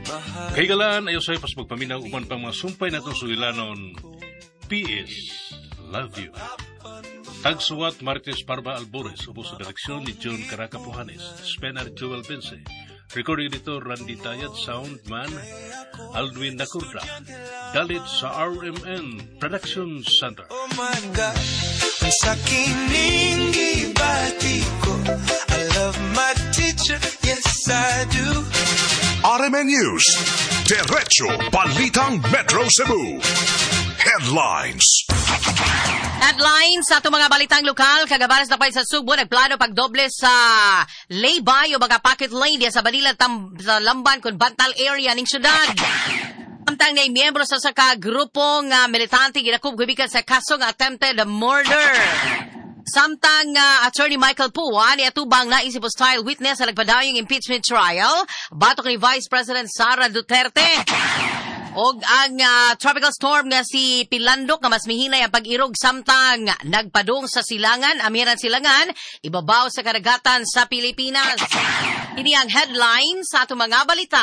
Kahigalaan ayo sa'yo pas magpaminaw uman pang mga sumpay na itong sulilanon. PS, love you. Tagsuwat Martes Parba Albores, upo sa direksyon ni John Caraca Pujanes, Spenar Joel Bense. Recording dito Randy Tayad, Soundman Aldwin Nacurda. Dalit sa RMN Production Center. Oh my God, ang sakining ibati ko. I love my teacher, yes I do. RMN News, Derecho Balitang Metro Cebu. Headlines. Headlines sa itong mga balitang lokal, kagabaras na pa sa Subo, nagplano pagdoble sa laybay o mga pocket lane sa Manila sa Lamban kung Bantal area ng syudad. Samtang na miyembro sa grupong militante ginakubgubikan sa kaso ng attempted murder. Samtang Attorney Michael Puwan iatubang na isip hostile witness sa nagpadayong impeachment trial, batok ni Vice President Sara Duterte. Og ang tropical storm nga si Pilandok nga mas mihinay ang pag-irog samtang nagpadung sa silangan, amiran silangan, ibabaw sa karagatan sa Pilipinas. Ini ang headlines sa atong mga balita.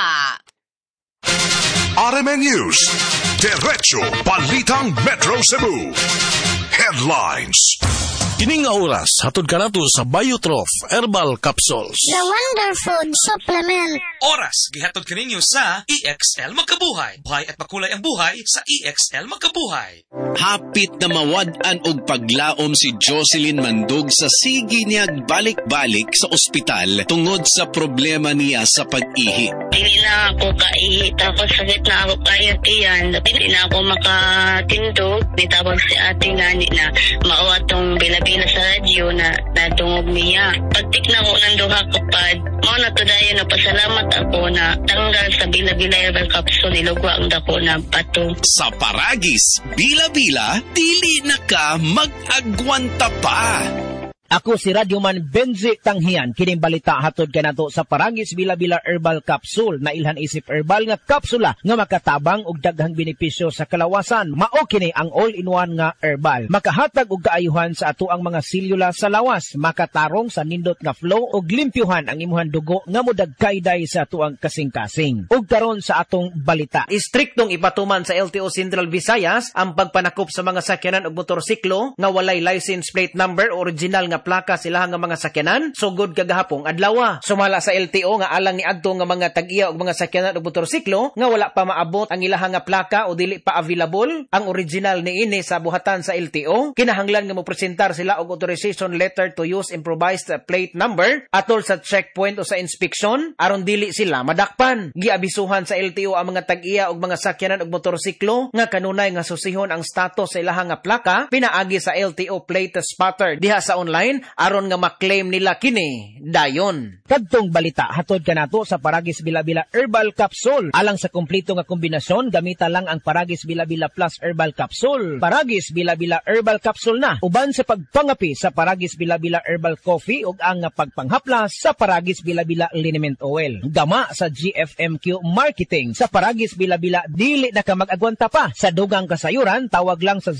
RMN News, Derecho Balitang Metro Cebu. Headlines. Kining nga oras, hatod ka nato sa Biotrof Herbal Capsules. The Wonder Food Supplement. Oras, gihatod ka ninyo sa EXL Magkabuhay. Buhay at makulay ang buhay sa EXL Magkabuhay. Hapit na mawad-an og paglaom si Jocelyn Mandog sa sige niyag balik-balik sa ospital tungod sa problema niya sa pag-ihi. Hindi na ako kaihi, tapos sakit na ako kayo tiyan. Hindi na ako makatindog. Nitawag si ate nga na mauwatong bila sa radyo na natungog niya. Pagtik na ko ng duha kapad, mo na to dayo na pasalamat ako na tanggal sa bila-bila herbal capsule, nilugwa ang dako na bato. Sa Paragis, bila-bila, dili na ka mag-agwanta pa. Ako si Radyoman Benzi Tanghian, kining balita hatod kanato sa Paragis Bila-Bila Herbal Capsule na ilhan isip herbal nga kapsula nga makatabang og daghang benepisyo sa kalawasan. Mao kini ang all-in-one nga herbal. Makahatag og kaayuhan sa ato ang mga selula sa lawas, makatarong sa nindot nga flow og limpyuhan ang imuhang dugo nga modagkayday sa ato ang kasing-kasing. Ug karon sa atong balita, istriktong ipatuman sa LTO Central Visayas ang pagpanakop sa mga sakyanan og motorsiklo nga walay license plate number o original nga plaka sila nga mga sakyanan sugod kagahapong adlaw. Sumala sa LTO nga alang ni adto nga mga tag-iya og mga sakyanan og motorsiklo nga wala pa maabot ang ilahang nga plaka o dili pa available ang original niini sa buhatan sa LTO, kinahanglan nga mopresentar sila og authorization letter to use improvised plate number atol sa checkpoint o sa inspection aron dili sila madakpan. Giabisuhan sa LTO ang mga tag-iya og mga sakyanan og motorsiklo nga kanunay nga susihon ang status sa ilahang nga plaka pinaagi sa LTO plate spotter diha sa online aron nga maklaim nila kini dayon. Kadtong balita hatod kanato sa Paragis Bila-Bila Herbal Capsule. Alang sa kumpleto nga kombinasyon, gamita lang ang Paragis Bila-Bila Plus Herbal Capsule. Paragis Bila-Bila Herbal Capsule na uban sa pagpangapi sa Paragis Bila-Bila Herbal Coffee ug ang pagpanghaplas sa Paragis Bila-Bila Liniment Oil. Gama sa GFMQ Marketing sa Paragis Bila-Bila, dili na ka mag-agwanta pa. Sa dugang kasayuran, tawag lang sa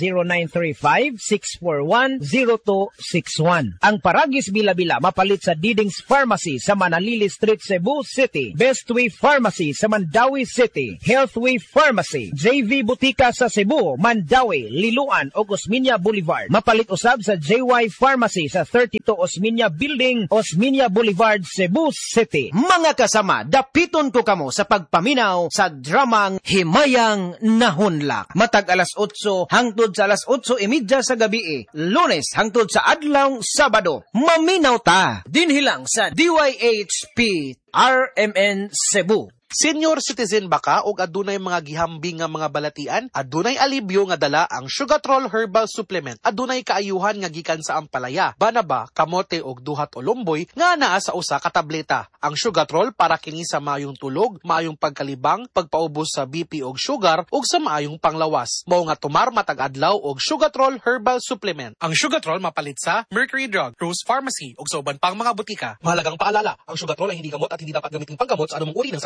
0935-641-0261. Ang Paragis Bila-Bila mapalit sa Diding's Pharmacy sa Manalili Street, Cebu City, Bestway Pharmacy sa Mandawi City, Healthway Pharmacy, JV Butika sa Cebu, Mandawi, Liloan o Osmeña Boulevard. Mapalit usab sa JY Pharmacy sa 32 Osmeña Building, Osmeña Boulevard, Cebu City. Mga kasama, dapiton ko kamo sa pagpaminaw sa dramang Himayang Nahunlak. Matag alas 8 hangtod sa alas 8:30 sa gabi, Lunes hangtod sa adlaw Sabado. Maminaw ta dinhilang sa DYHP RMN Cebu. Senior citizen ba ka o adunay mga gihambing nga mga balatian? Adunay alibyo nga dala ang Sugatrol Herbal Supplement. Adunay kaayuhan nga gikan sa ampalaya, banaba, kamote og duhat o lumboy nga naa sa usa ka tableta. Ang Sugatrol para kini sa maayong tulog, maayong pagkalibang, pagpaubos sa BP og sugar ug sa maayong panglawas. Mao nga tumar matag adlaw og Sugatrol Herbal Supplement. Ang Sugatrol mapalit sa Mercury Drug, Rose Pharmacy ug sa uban pang mga butika. Mahalagang paalala, ang Sugatrol ay hindi gamot at hindi dapat gamitin panggamot sa anumang uri ng sakit.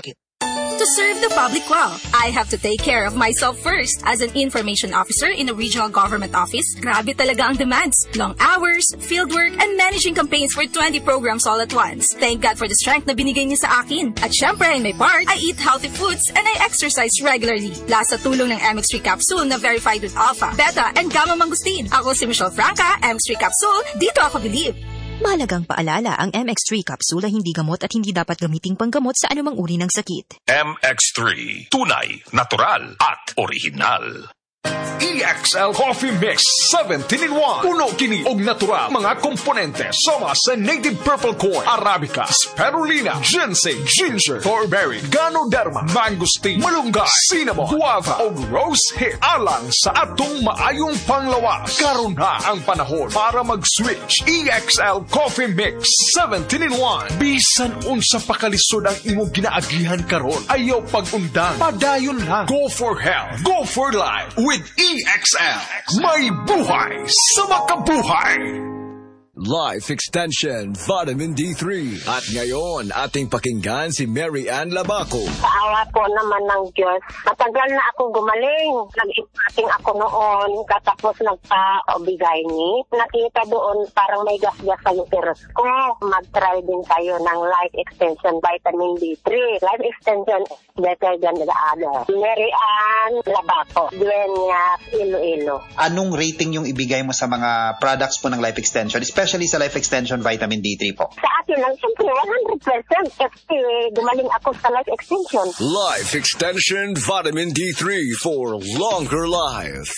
To serve the public well, I have to take care of myself first. As an information officer in a regional government office, grabe talaga ang demands. Long hours, fieldwork, and managing campaigns for 20 programs all at once. Thank God for the strength na binigay niya sa akin. At syempre, in my part, I eat healthy foods and I exercise regularly. Plus sa tulong ng MX3 capsule na verified with alpha, beta, and gamma mangosteen. Ako si Michelle Franca, MX3 capsule, dito ako believe. Mahalagang paalala, ang MX3 capsule ay hindi gamot at hindi dapat gamiting panggamot sa anumang uri ng sakit. MX3, tunay, natural, at original. EXL Coffee Mix 17-in-1. Puno kini og natural mga komponente sama sa native purple corn, arabica, spirulina, ginseng, ginger, thornberry, ganoderma, mangosteen, malunggay, cinnamon, guava ug rose hip alang sa atong maayong panglawas. Karon na ang panahon para mag-switch. EXL Coffee Mix 17-in-1. Bisan unsa pa kalisod ang imong ginaagihan karon, ayaw pag-undang, padayon lang. Go for health, go for life with EXL. May buhay sa makabuhay. Life Extension Vitamin D3. At ngayon, ating pakinggan si Mary Ann Labaco. Paawa po naman ng Diyos. Matagal na ako gumaling. Nag-ipating ako noon, katapos nagpa-obigay ni. Nakita doon parang may gas-gas sa uterus ko. Mag-try din tayo ng Life Extension Vitamin D3. Life Extension is better than the other. Mary Ann Labaco, Dueñas, Iloilo. Anong rating yung ibigay mo sa mga products po ng Life Extension? Especially sa Life Extension Vitamin D3 po. Sa akin lang, siyempre, 100% kasi gumaling ako sa Life Extension. Life Extension Vitamin D3 for longer life.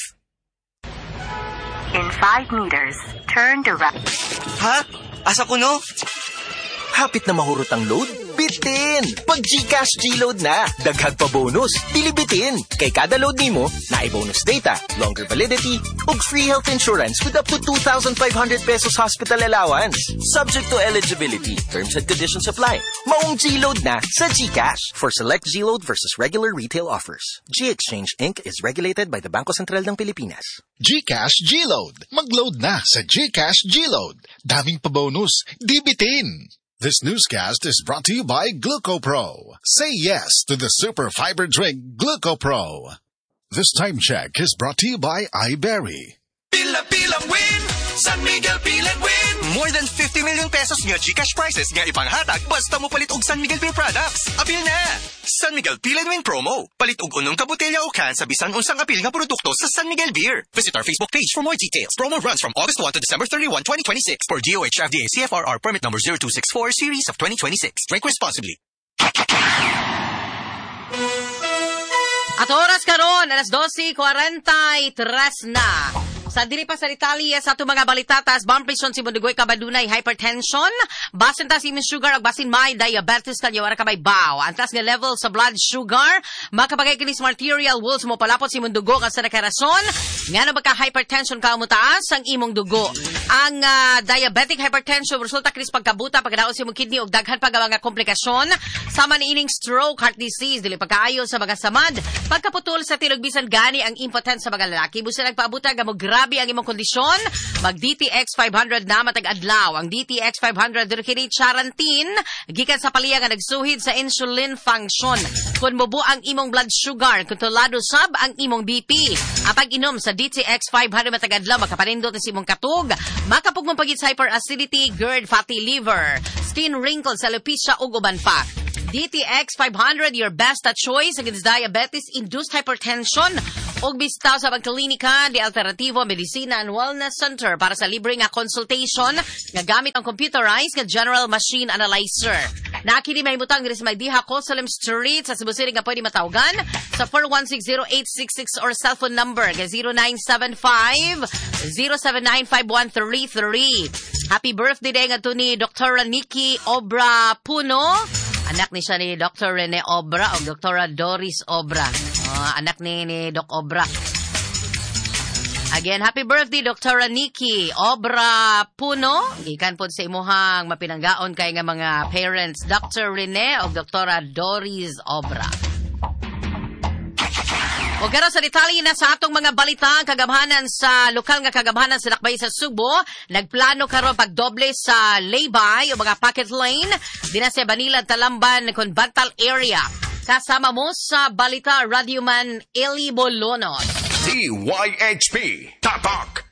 In 5 meters, turn to right. Ha? Asa ko no? Hapit na mahurot ang load? Bitin! Pag GCash G-Load na, daghag pa bonus, bilibitin. Kay kada load nimo, naibonus data, longer validity, ug free health insurance with up to 2,500 pesos hospital allowance. Subject to eligibility, terms and conditions apply. Maong G-Load na sa GCash. For select G-Load versus regular retail offers. G-Exchange Inc. is regulated by the Bangko Sentral ng Pilipinas. GCash G-Load. Mag-load na sa GCash G-Load. Daming pa bonus, di bitin. This newscast is brought to you by GlucoPro. Say yes to the super fiber drink GlucoPro. This time check is brought to you by iBerry. Pila-pilang win! San Miguel Pilan win! More than 50 million pesos nga GCash prizes nga ipanghatag basta mo palit og San Miguel Beer products. Apil na! San Miguel Pilan win promo. Palit og unong ka botelya o can sa bisan unsang apil nga produkto sa San Miguel Beer. Visit our Facebook page for more details. Promo runs from August 1 to December 31, 2026 for DOH FDA CFRR permit number 0264 series of 2026. Drink responsibly. At oras karon, alas 12:43 na. Sa diri pa sa Italia, sa itong mga balitatas, bumpison si Mundugoy kabadunay hypertension, basin ta si immune sugar, ag basin may diabetes kanyo, wala ka may baw. Antas nga level sa blood sugar, makapagay kinis arterial walls mo palapot si Mundugo kasi nakarason, nga na baka hypertension ka mutaas ang imong dugo. Ang diabetic hypertension, resulta kinis pagkabuta, pagkadaon si mong kidney, o daghan pag mga komplikasyon, sama ni ining stroke, heart disease, dili pagkaayo sa mga samad, pagkaputol sa tinugbisan gani ang impotence sa mga lalaki, busa nagpaabuta, gamo grabe ang imong kondisyon, mag DTX 500 na matag adlaw. Ang DTX 500 kini charantin gikan sa paliya nga nagsuhid sa insulin function. Kun mubo ang imong blood sugar, kontrolado sab ang imong BP. Apag inom sa DTX 500 matag adlaw, makapanindot sa imong katug, makapugmong pagit sa hyperacidity, GERD, fatty liver, skin wrinkles, alopecia ug uban pa. DTX 500, your best choice against diabetes-induced hypertension. Og bistaw sa Pagklinika de Alternativo Medicina and Wellness Center para sa libre nga consultation nga gamit ang computerized nga general machine analyzer. Nakini may butang diri sa Maydiha, Cosalem Street sa Cebu City nga pwede matawagan sa 4160866 or cellphone number nga 0975-0795133. Happy birthday day nga to ni Dr. Nikki Obra Puno. Anak ni siya ni Dr. Rene Obra o Dr. Doris Obra. Anak ni Doc Obra. Again, happy birthday, Dr. Nikki Obra Puno. Ikan po sa imuhang mapinanggaon kay nga mga parents, Dr. Rene o Dr. Doris Obra. O garo sa detalye na sa atong mga balita, kagamhanan sa lokal nga kagamhanan sa Lakbay sa Subo, nagplano karon pagdoble sa laybay o mga pocket lane dina sa Banila, Talamban, Conbantal area. Kasama mo sa Balita Radyoman Eli Bolonos. DYHP Tatak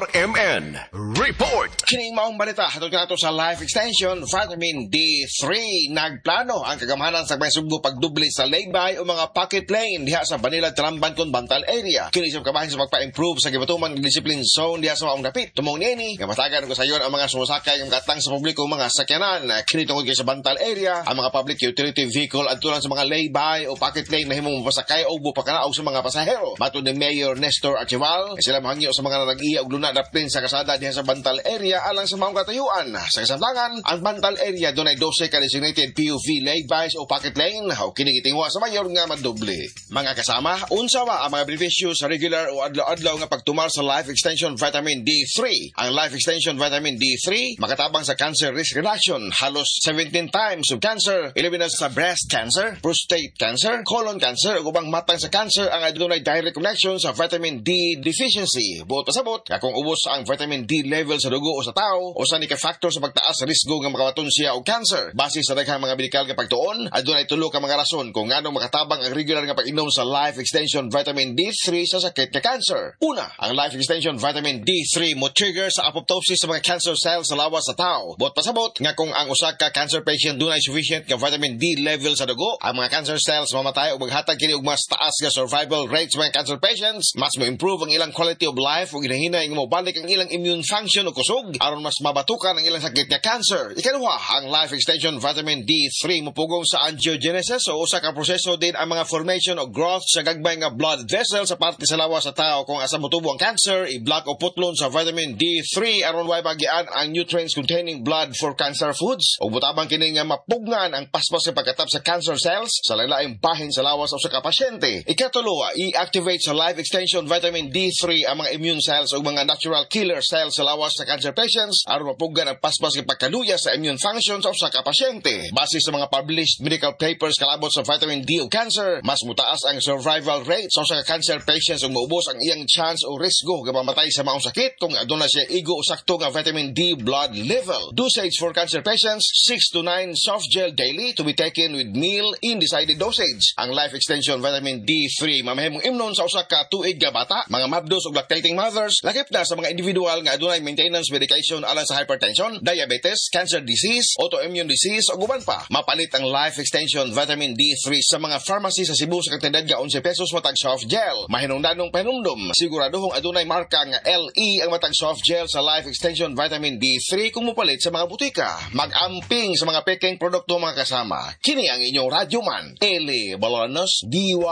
RMN Report. Kining maong balita hatod ka nato sa Life Extension Vitamin D3. Nagplano ang kagamahanan sa Sugbo pagdubli sa laybay o mga pocket lane diha sa Banilad Talamban kon Bantal area. Kini sa kabahin sa pagpa-improve sa gibatuman ng discipline zone diha sa maong dapit. Tumong niini nga matagan ko sayon ang mga sumasakay ng katang sa publiko mga sakyanan. Kini tungod kay sa Bantal area ang mga public utility vehicle adto lang sa mga laybay o pocket lane na himong mapasakay o bupakanaog sa mga pasahero. Matud ni Mayor Nestor Archival sila mahangyo sa mga nag-iya og luna dapin sa kasada diha sa Bantal area alang sa maong katayuan. Sa kasamtangan, ang Bantal area dunay 12 ka designated PUV laybays o pocket lane o kini gitingwa sa mayor nga madoble. Mga kasama, unsa ba ang mga benepisyo sa regular o adlaw-adlaw nga pagtumal sa Life Extension Vitamin D3? Ang Life Extension Vitamin D3 makatabang sa cancer risk reduction, halos 17 times of cancer, ilabi na sa breast cancer, prostate cancer, colon cancer ug ubang matang sa cancer ang adunay direct connection sa vitamin D deficiency. Buot pasabot kung ubos ang vitamin D level sa dugo o sa tao o sa nika-factor sa pagtaas sa risgo nga makawaton siya og cancer. Base sa daghang mga medikal nga pagtuon, adunay tulo ka mga rason kung ngano makatabang ang regular nga pag-inom sa Life Extension Vitamin D3 sa sakit nga cancer. Una, ang Life Extension Vitamin D3 mo trigger sa apoptosis sa mga cancer cells sa lawas sa tao. Buot pasabot nga kung ang usa ka cancer patient dunay sufficient nga vitamin D level sa dugo, ang mga cancer cells mamatay ug maghatag kini og mas taas nga survival rates sa mga cancer patients, mas mo improve ang ilang quality of life ug hinahina nga mobalik ang ilang immune function o kusog aron mas mabatukan ang ilang sakit nga cancer. Ikaduha, ang Life Extension Vitamin D3 mupugong sa angiogenesis o usa ka proseso din ang mga formation o growth sa gagbay nga blood vessel sa parte sa lawas sa tao. Kung asa motubo ang cancer, i-block o putlon sa vitamin D3 aron way bagian ang nutrients containing blood for cancer foods o butabang kini nga mapugnan ang paspas sa pagkatap sa cancer cells sa lain-laing bahin sa lawas o sa kapasyente. Ikatulo, i-activate sa Life Extension Vitamin D3 ang mga immune cells o mga natural killer cells sa lawas sa cancer patients aron mapuggan ang paspas nga pagkaluya sa immune function sa usa ka pasyente. Base sa mga published medical papers kalabot sa vitamin D o cancer, mas mutaas ang survival rate sa usa ka cancer patients ug maubos ang iyang chance o risgo nga mamatay sa maong sakit kung aduna siya igo o sakto nga vitamin D blood level. Dosage for cancer patients 6 to 9 soft gel daily to be taken with meal in decided dosage. Ang Life Extension Vitamin D3 mamahimong imnon sa usa ka tuig nga bata, mga mabdos ug lactating mothers, lakip na sa mga individual nga adunay maintenance medication alang sa hypertension, diabetes, cancer disease, autoimmune disease ug uban pa. Mapalit ang Life Extension Vitamin D3 sa mga pharmacy sa Cebu sa kantidad nga 11 pesos matag soft gel. Mahinungdanong panumdum, siguraduhong adunay marka nga LE ang matag soft gel sa Life Extension Vitamin D3 kung mupalit sa mga butika. Mag-amping sa mga peking produkto mga kasama. Kini ang inyong radyoman, Eli Bolonos,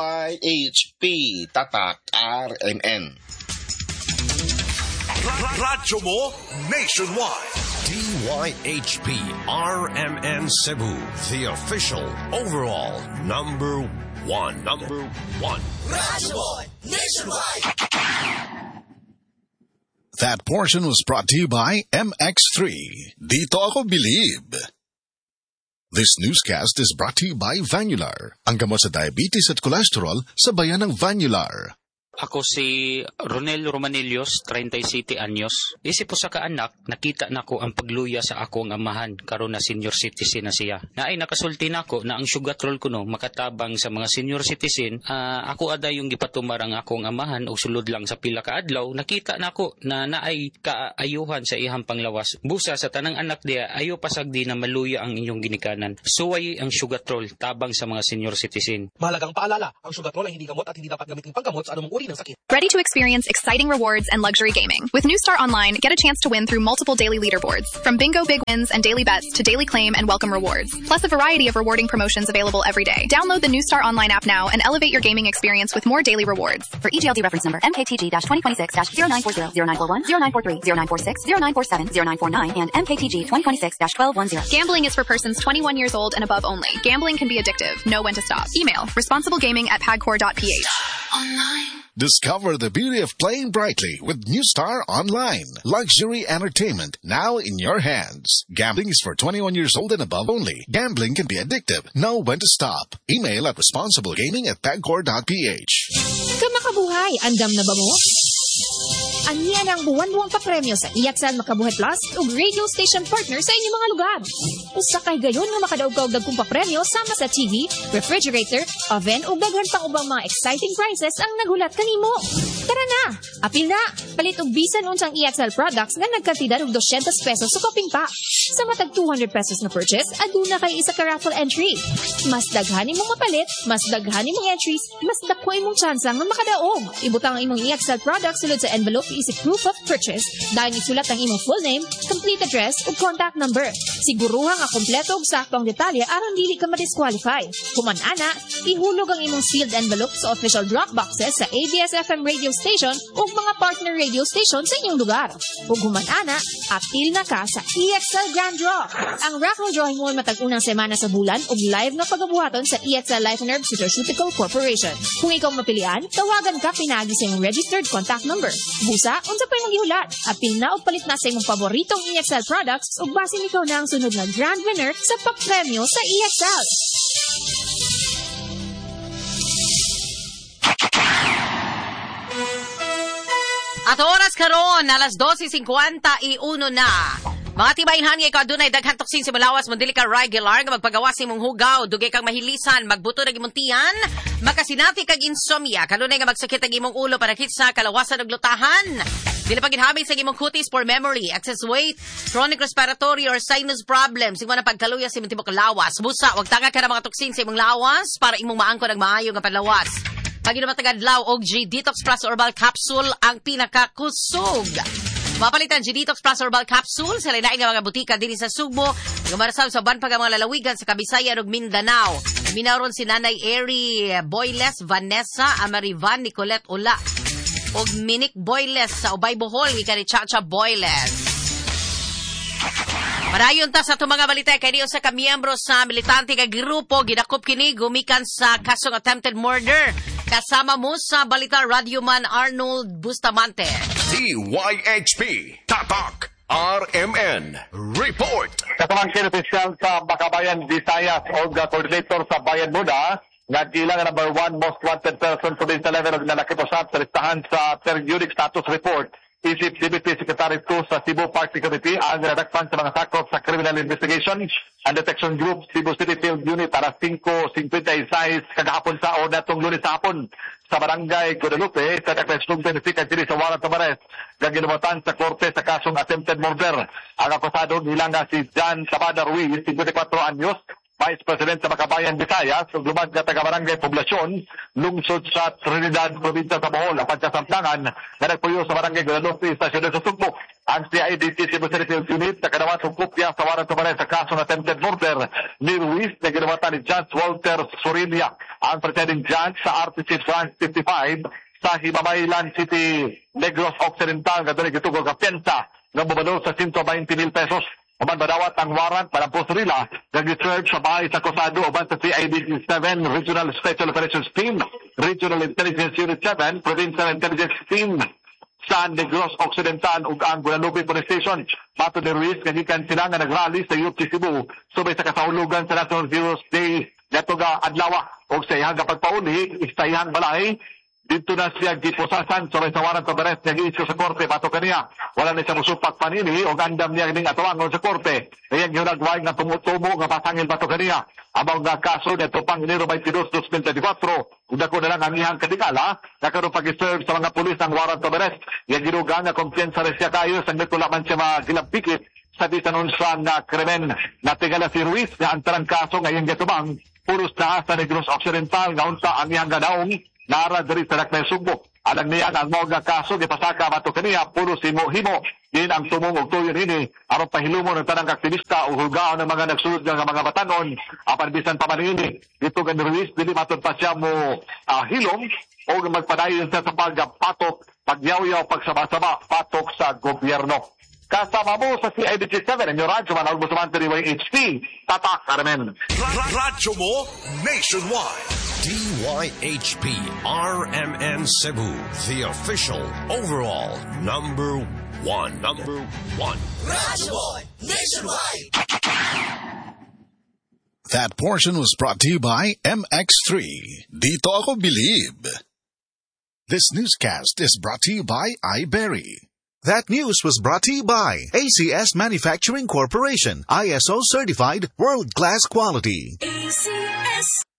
DYHP Tatak RMN. Radyo mo nationwide. DYHP RMN Cebu, the official overall number one. Radyo mo nationwide. That portion was brought to you by MX3. Dito ako believe. This newscast is brought to you by Vanular, ang gamot sa diabetes at cholesterol sa bayan ng Vanular. Ako si Ronel Romanillos, 37 anyos. Isip po sa kaanak, nakita na ko ang pagluya sa akong amahan, karon na senior citizen na siya. Naay nakasulti na ko na ang sugatrol ko no, makatabang sa mga senior citizen. Ako ada yung gipatumar ang akong amahan o sulod lang sa pila ka adlaw, nakita na ko na naay kaayuhan sa ihang panglawas. Busa sa tanang anak diya, ayo pasagdi na maluya ang inyong ginikanan. Suway ang sugatrol, tabang sa mga senior citizen. Mahalagang paalala, ang sugatrol ay hindi gamot at hindi dapat gamitin panggamot sa anumang uri ng sakit. Ready to experience exciting rewards and luxury gaming? With New Star Online, get a chance to win through multiple daily leaderboards. From bingo big wins and daily bets to daily claim and welcome rewards. Plus a variety of rewarding promotions available every day. Download the New Star Online app now and elevate your gaming experience with more daily rewards. For EGLD reference number MKTG-2026-0940, 0941, 0943, 0946, 0947, 0949, and MKTG 2026-1210. Gambling is for persons 21 years old and above only. Gambling can be addictive. Know when to stop. Email responsiblegaming@pagcor.ph. Online. Discover the beauty of playing brightly with New Star Online. Luxury entertainment now in your hands. Gambling is for 21 years old and above only. Gambling can be addictive. Know when to stop. Email at responsiblegaming@pagcor.ph. Kamakabuhay, andam na ba mo? Aniya ang buwan-buwang papremyo sa EXL Makabuhay Plus ug radio station partner sa inyong mga lugar. Usa kay gayon nga makadaog-og dagkong papremyo sama sa TV, refrigerator, oven ug daghan pang ubang mga exciting prizes ang nagulat kanimo. Tara na! Apil na! Palit og bisan unsang EXL products nga nagkantidad og 200 pesos sa koping pa. Sa matag 200 pesos na purchase, aduna kay isa ka raffle entry. Mas daghan imong mapalit, mas daghan imong entries, mas dako imong tsansa nga makadaog. Ibutang ang imong EXL products sulod sa envelope isip proof of purchase. Dahil isulat ang imong full name, complete address ug contact number. Siguruha nga kompleto ug sakto ang detalye aron dili ka ma-disqualify. Human ana, ihulog ang imong sealed envelope sa official drop boxes sa ABS-FM radio station ug mga partner radio station sa inyong lugar. Ug human ana, apil na ka sa EXL Grand Draw. Ang raffle drawing mo matag unang semana sa bulan ug live na pagabuhaton sa EXL Life and Herb Nutraceutical Corporation. Kung ikaw mapilian, tawagan ka pinagi sa imong registered contact number. Busa, unsa pa imong gihulat? Apil na og palit na sa imong paboritong EXL products ug basin ikaw na ang sunod na grand winner sa papremyo sa EXL. At oras karon, alas 12:51 na. Mga tibainhan nga ikaw adunay daghang toksin sa malawas mo dili ka regular nga magpagawa sa imong hugaw, dugay kang mahilisan, magbuto na imong tiyan, makasinati kag insomnia, kanunay nga magsakit ang imong ulo para kitsa kalawasan ug lutahan. Dili pa ginhamig sa imong cutis for memory, excess weight, chronic respiratory or sinus problems, imo na pagkaluya sa imong tibok lawas. Busa, wag tanga ka na mga toksin sa imong lawas para imong maangkon ang maayo nga panlawas. Pag-inumatagad-law og G-Detox Plus Herbal Capsule ang pinakakusog. Mapalitan G-Detox Plus Herbal Capsule sa lain nga mga butika diri sa Sugbo, gumarasab sa banpag ang mga lalawigan sa Kabisayan ug Mindanao. Minaron si Nanay Eri Boyles, Vanessa, Amarivan, Nicolette Ula, ug Minik Boyles sa Ubay Bohol, ika ni Chacha Boyles. Marayon ta sa itong mga balita kay diyo sa kamiyembro sa militante kay grupo gidakop kini gumikan sa kasong attempted murder. Kasama mo sa balita Radyoman Arnold Bustamante. DYHP Tatak RMN Report. Kasamang opisyal sa Bakabayan, Visayas o coordinator sa Bayan Muda nga kilang number 1 most wanted person sa provincial level na nakiposap sa listahan sa periodic status report. Isip DBT Secretary 2 sa Cebu Party Committee ang redakpan sa mga sakop sa Criminal Investigation and Detection Group Cebu City Field Unit para 5:56 kagahapon sa o natong Lunes sa hapon sa Barangay Guadalupe sa Kakreslong Tennessee diri sa warrant of arrest nga ginumatan sa korte sa kasong attempted murder. Ang akusado nila nga si John Tabada Ruiz, 54 anyos, Vice President sa Bakabayan, Visayas, ug lumad nga taga-barangay Poblasyon, lungsod sa Trinidad, probinsya sa Bohol, ang pagkasamtangan nga nagpuyo sa Barangay Guadalupe, Stasyon sa Sugbo. Ang CIDT Cebu City Field Unit na kanawa sa kopya sa warrant of arrest sa kaso ng attempted murder ni Ruiz na ginawatan ni Judge Walter Surilia, ang presiding judge sa RTC Branch 55 sa Himamaylan City, Negros Occidental, nga doon gitugol ka pensa ng bumalo sa 120,000 pesos. Aman badawat ang warrant para po Surilia nag-research sa bahay sa Cosado uban sa CIDT 7 Regional Special Operations Team, Regional Intelligence Unit 7, Provincial Intelligence Team sa Negros Occidental ug ang Guadalupe Police Station. Mato ni Ruiz kagikan sila nga nagrally sa UP Cebu subay sa kasahulugan sa National Heroes Day nato ga adlaw og sa iyang pagpauli istayhan balay. Dito na siya giposasan sa warrant of arrest nga giisyu sa korte pato kaniya. Wala na siya musupak panini o gandam niya ning atuangon sa korte. Ayang ginagway nga tumutumo nga pasangil pato kaniya. Amang nga kaso neto pang Enero 22, 2024. Ug dako na lang ang iyang kadikala nakaroon pag-serve sa mga pulis ang warrant of arrest. Yang ginuga nga kumpiyansa rin siya kayo sa nito man siya magilapikit sa bisanon sa nga krimen. Natigala si Ruiz nga antarang kaso nga iyang gatubang puros na sa Negros Occidental nga unta ang iyang gadaong nara diri sa Lakmay Sugbo. Alang niya ang mga kaso gipasaka bato kaniya puro himo din ang tumong og tuyon ini aron pahilumon ng tanang aktivista o hulgaon ng mga nagsulod nga mga batanon apan bisan pa man ini dito gan Ruiz dili matud pa siya mo hilom o magpadayon sa pagpatok pagyaw-yaw pagsaba-saba patok sa gobyerno. Kasama mo sa CIDT 7 ang radyo Manawag Bustamante DYHP Tatak Carmen. Radyo mo nationwide. DYHP RMN Cebu, the official overall number one. Radyo Boy Nationwide. That portion was brought to you by MX3. Dito ako believe. This newscast is brought to you by iBerry. That news was brought to you by ACS Manufacturing Corporation, ISO certified, world-class quality. ACS.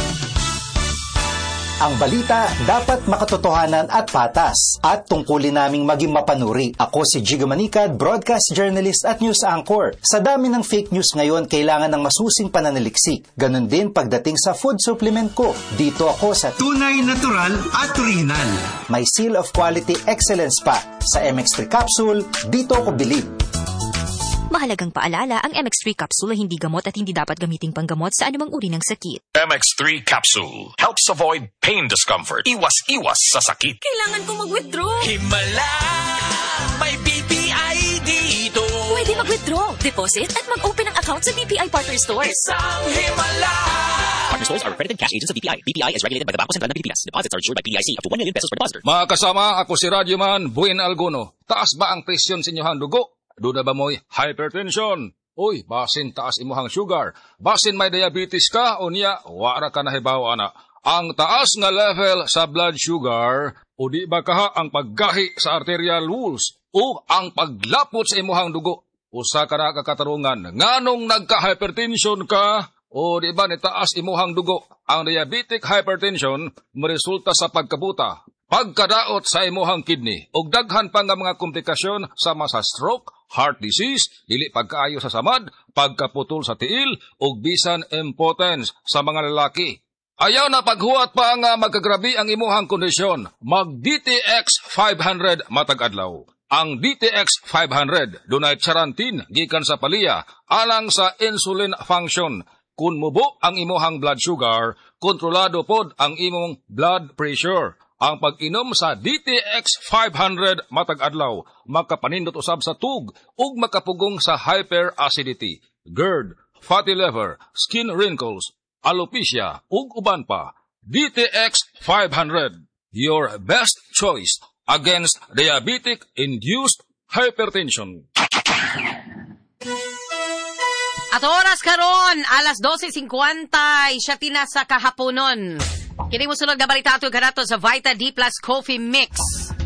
Ang balita dapat makatotohanan at patas at tungkulin naming maging mapanuri. Ako si Jigo Manicad, broadcast journalist at news anchor. Sa dami ng fake news ngayon, kailangan ng masusing pananaliksik. Ganon din pagdating sa food supplement ko. Dito ako sa tunay, natural at original. May seal of quality excellence pa. Sa MX3 capsule, dito ako bilib. Mahalagang paalala, ang MX3 capsule ay hindi gamot at hindi dapat gamiting panggamot sa anumang uri ng sakit. MX3 capsule helps avoid pain discomfort. Iwas sa sakit. Kailangan ko mag-withdraw. Himala! May BPI dito. Pwede mag-withdraw, deposit at mag-open ng account sa BPI Partner Stores. Isang himala! Partner stores are accredited cash agents of BPI. BPI is regulated by the Bangko Sentral ng Pilipinas. Deposits are insured by PDIC up to 1 million pesos per depositor. Mga kasama, ako si Radyoman Buen Alguno. Taas ba ang presyon sa inyong dugo? Doon ba mo'y hypertension? Uy, basin taas imuhang sugar. Basin may diabetes ka, o niya, wara ka na hibaw, ana. Ang taas nga level sa blood sugar, o di ba kaha ang paggahi sa arterial walls, o ang paglapot sa imuhang dugo. Usa ka na kakatarungan, nganong nagka-hypertension ka, o di ba ni taas imuhang dugo. Ang diabetic hypertension, maresulta sa pagkabuta, pagkadaot sa imuhang kidney, ug daghan pa nga mga komplikasyon sama sa stroke, heart disease, dili pagkaayo sa samad, pagkaputol sa tiil, ug bisan impotence sa mga lalaki. Ayaw na paghuwat pa nga magkagrabi ang imuhang kondisyon. Mag-DTX 500 matag adlaw. Ang DTX 500 dunay charantin gikan sa palya alang sa insulin function. Kun mubo ang imuhang blood sugar, kontrolado pod ang imong blood pressure. Ang pag-inom sa DTX 500 matag adlaw, makapanindot usab sa tug ug makapugong sa hyperacidity, GERD, fatty liver, skin wrinkles, alopecia ug uban pa. DTX 500, your best choice against diabetic-induced hypertension. At oras karon, alas 12:50, siya tinasa kahaponon. Kini mo sunod nga balita ato kanato sa Vita D Plus Coffee Mix.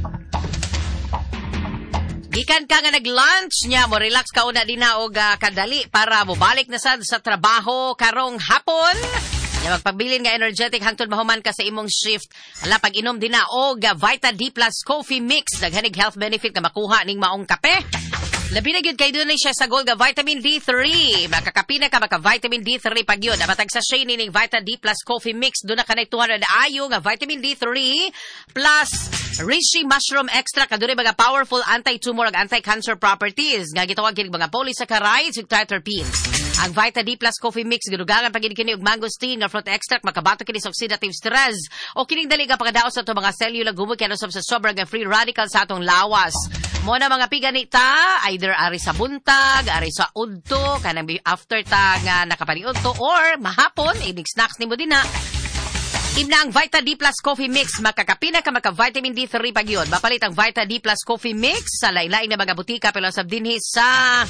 Gikan ka nga nag-lunch nya, mo relax ka una din na og kadali para mobalik na sad sa trabaho karong hapon. Nya magpabilin nga energetic hangtod mahuman ka sa imong shift. Ala pag-inom din na og Vita D Plus Coffee Mix, daghanig health benefit nga makuha ning maong kape. Labi na gyud kay dunay siya sa gold nga vitamin D3. Makakapina ka maka vitamin D3 pag yun. Matag sa shade ning Vita D Plus Coffee Mix, doon na kanay 200 ayo nga vitamin D3 plus Reishi mushroom extract kadunay mga powerful anti-tumor ug anti-cancer properties nga gitawag kini mga polysaccharides ug triterpenes. Ang Vita D Plus Coffee Mix gidugangan pa gid kini og mangosteen nga fruit extract makabato kini sa oxidative stress o kining dali nga pagadaos sa to mga cellular gumot kay sa sobra nga free radicals sa atong lawas. Mo na mga piganita, either ari sa buntag, ari sa udto, kanang after ta nga nakapaniud to, or mahapon, inig snacks ni mo din na. Imna ang Vita D Plus Coffee Mix, makakapina ka maka-vitamin D3 pag yun. Mapalit ang Vita D Plus Coffee Mix sa lain-lain na mga butika, pero sa dinhi sa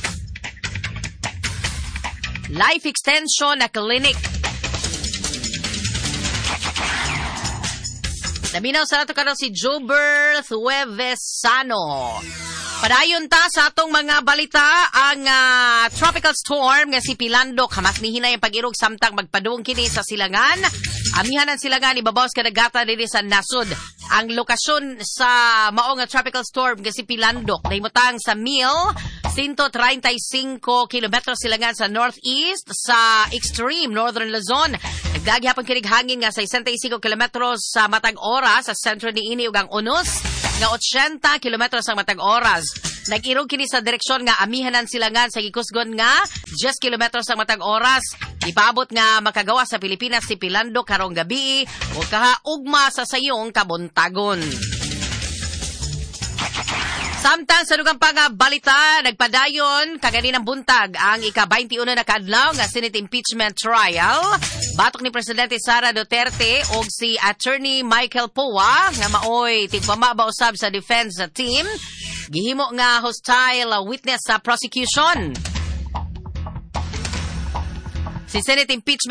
Life Extension na Clinic. Naminaw sa nato karon si Jober Thuevesano. Padayon ta sa atong mga balita ang tropical storm nga si Pilandok. Hamas ni hinay ang pag-irog samtang magpadung kini sa silangan. Amihan ang silangan ibabaw sa kadagatan diri sa nasod. Ang lokasyon sa mao nga tropical storm nga si Pilandok nahimutang sa 135 kilometros silangan sa northeast sa extreme northern Luzon. Nagdaghapon kinig hangin nga 65 kilometros sa matag oras sa sentro niini ug ang unos nga 80 kilometros ang matag oras. Nag-irog kini sa direksyon nga amihanan silangan sa gikusgon nga 10 kilometros ang matag oras. Ipaabot nga makagawa sa Pilipinas si Pilandok karong gabi o kahaugma sa sayong kabuntagon. Samtang sa dugang pang balita, nagpadayon kaganinang buntag ang ika-21 na kaadlaw nga Senate impeachment trial. Batok ni Presidente Sara Duterte o si Attorney Michael Poa nga maoy tigpamaba usab sa defense team. Gihimo nga hostile witness sa prosecution. Si Senate impeachment